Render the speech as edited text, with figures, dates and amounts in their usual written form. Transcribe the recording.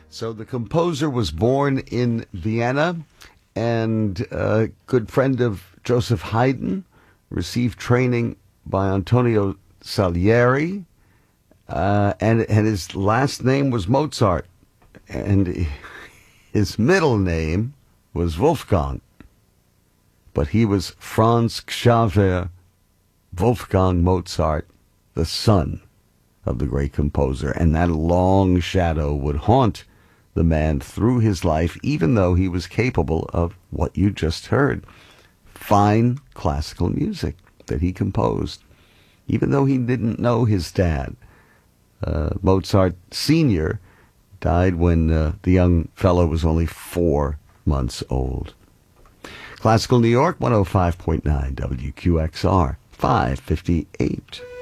So the composer was born in Vienna and a good friend of Joseph Haydn, received training by Antonio Salieri, and his last name was Mozart, and his middle name was Wolfgang, but he was Franz Xaver Wolfgang Mozart, the son of the great composer, and that long shadow would haunt the man through his life, even though he was capable of what you just heard, fine classical music that he composed, even though he didn't know his dad. Mozart Sr. died when the young fellow was only 4 months old. Classical New York, 105.9 WQXR, 558.